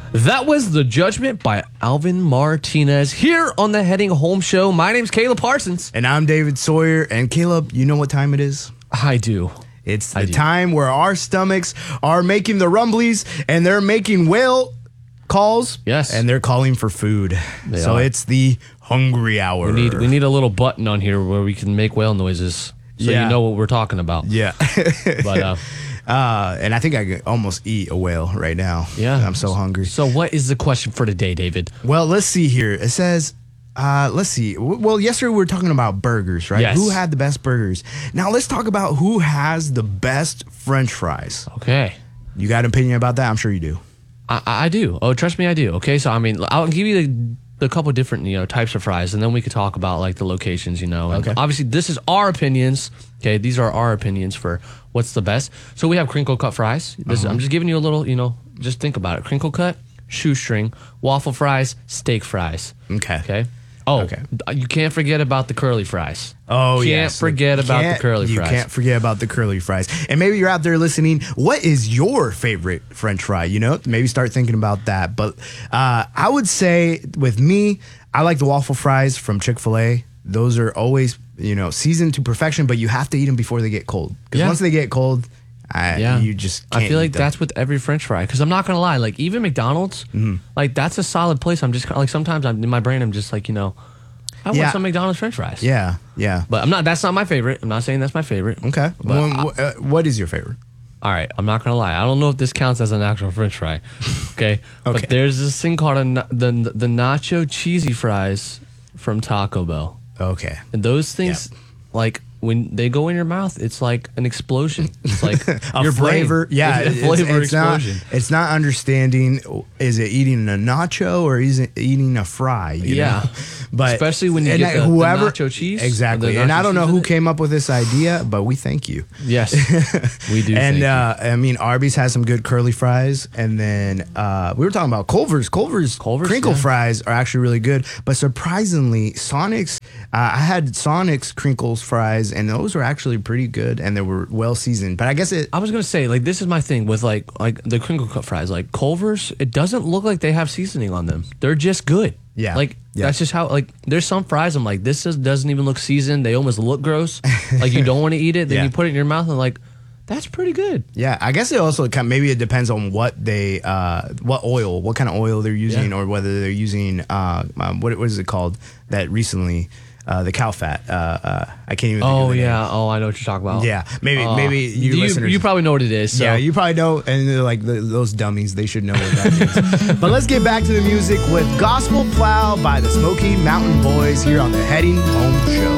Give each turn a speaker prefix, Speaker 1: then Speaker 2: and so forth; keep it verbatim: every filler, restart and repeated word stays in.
Speaker 1: That was The Judgment by Alvin Martinez here on the Heading Home Show. My name's Caleb Parsons.
Speaker 2: And I'm David Sawyer. And Caleb, you know what time it is?
Speaker 1: I do.
Speaker 2: It's the
Speaker 1: I do.
Speaker 2: time where our stomachs are making the rumblies and they're making whale calls.
Speaker 1: Yes.
Speaker 2: And they're calling for food.
Speaker 1: They
Speaker 2: so
Speaker 1: are.
Speaker 2: it's the hungry hour.
Speaker 1: We need we need a little button on here where we can make whale noises so
Speaker 2: Yeah.
Speaker 1: you know what we're talking about.
Speaker 2: Yeah.
Speaker 1: But uh,
Speaker 2: uh, and I think I could almost eat a whale right now.
Speaker 1: yeah.
Speaker 2: I'm so hungry.
Speaker 1: So what is the question for today, David?
Speaker 2: Well, let's see here. It says, uh, let's see. W- Well, yesterday we were talking about burgers, right?
Speaker 1: Yes.
Speaker 2: Who had the best burgers? Now let's talk about who has the best French fries.
Speaker 1: Okay.
Speaker 2: You got an opinion about that? I'm sure you do.
Speaker 1: I, I do. Oh, trust me, I do. Okay, so I mean, I'll give you the, the couple different you know types of fries, and then we could talk about like the locations. You know, and
Speaker 2: Okay.
Speaker 1: obviously this is our opinions. Okay, these are our opinions for what's the best. So we have crinkle cut fries. This,
Speaker 2: Uh-huh.
Speaker 1: I'm just giving you a little. You know, just think about it. Crinkle cut, shoestring, waffle fries, steak fries.
Speaker 2: Okay.
Speaker 1: Okay. Oh,
Speaker 2: Okay.
Speaker 1: you can't forget about the curly fries.
Speaker 2: Oh,
Speaker 1: can't
Speaker 2: yes.
Speaker 1: forget
Speaker 2: You
Speaker 1: about the
Speaker 2: can't-
Speaker 1: curly
Speaker 2: you
Speaker 1: fries.
Speaker 2: can't forget about the curly fries. And maybe you're out there listening. What is your favorite French fry? You know, maybe start thinking about that. But uh, I would say with me, I like the waffle fries from Chick-fil-A. Those are always, you know, seasoned to perfection, but you have to eat them before they get cold. Because
Speaker 1: Yeah.
Speaker 2: once they get cold, I,
Speaker 1: Yeah,
Speaker 2: you just can't
Speaker 1: I feel like
Speaker 2: eat them.
Speaker 1: that's with every French fry. Because I'm not gonna lie, like even McDonald's,
Speaker 2: Mm-hmm.
Speaker 1: like that's a solid place. I'm just kinda- like sometimes I'm in my brain. I'm just like you know, I
Speaker 2: Yeah.
Speaker 1: want some McDonald's French fries.
Speaker 2: Yeah, yeah.
Speaker 1: But I'm not. That's not my favorite. I'm not saying that's my favorite.
Speaker 2: Okay.
Speaker 1: But
Speaker 2: Well,
Speaker 1: I-
Speaker 2: wh- uh, what is your favorite?
Speaker 1: all right, I'm not gonna lie. I don't know if this counts as an actual French fry. Okay.
Speaker 2: Okay.
Speaker 1: But there's this thing called a, na- the the nacho cheesy fries from Taco Bell,
Speaker 2: Okay.
Speaker 1: and those things, like when they go in your mouth, it's like an explosion. It's like
Speaker 2: A
Speaker 1: your brain.
Speaker 2: flavor, yeah,
Speaker 1: It's a
Speaker 2: it's,
Speaker 1: flavor
Speaker 2: it's not.
Speaker 1: explosion.
Speaker 2: It's not understanding. Is it eating a nacho or is it eating a fry? you
Speaker 1: Yeah.
Speaker 2: know? But
Speaker 1: Especially when you
Speaker 2: and
Speaker 1: get
Speaker 2: I-
Speaker 1: the- the nacho cheese,
Speaker 2: exactly.
Speaker 1: the
Speaker 2: And I
Speaker 1: nacho
Speaker 2: don't know
Speaker 1: cheese
Speaker 2: who
Speaker 1: in it.
Speaker 2: came up with this idea, but we thank you.
Speaker 1: Yes, we do.
Speaker 2: And
Speaker 1: thank you.
Speaker 2: uh, I mean, Arby's has some good curly fries, and then uh, we were talking about Culver's. Culver's,
Speaker 1: Culver's,
Speaker 2: crinkle
Speaker 1: yeah.
Speaker 2: fries are actually really good, but surprisingly, Sonic's. Uh, I had Sonic's crinkles fries, and those were actually pretty good, and they were well seasoned. But I guess it.
Speaker 1: I was gonna say, like, this is my thing with like like the crinkle cut fries, like Culver's. It doesn't look like they have seasoning on them. They're just good.
Speaker 2: Yeah.
Speaker 1: Like
Speaker 2: Yeah.
Speaker 1: that's just how. Like, there's some fries I'm like, this is, doesn't even look seasoned. They almost look gross. Like you don't want to eat it. Then
Speaker 2: Yeah.
Speaker 1: you put it in your mouth and like, that's pretty good.
Speaker 2: Yeah, I guess it also kind maybe it depends on what they uh, what oil, what kind of oil they're using,
Speaker 1: Yeah.
Speaker 2: or whether they're using uh, um, what what is it called that recently uh, the cow fat. Uh, uh, I can't even. Think
Speaker 1: Oh
Speaker 2: of the name.
Speaker 1: yeah. Oh, I know what you're talking about.
Speaker 2: Yeah, maybe
Speaker 1: Uh,
Speaker 2: maybe you,
Speaker 1: you,
Speaker 2: listeners.
Speaker 1: you probably know what it is. So.
Speaker 2: Yeah, you probably know, and they're like the, those dummies, they should know what that means. But let's get back to the music with Gospel Plow by the Smoky Mountain Boys here on the Heading Home Show.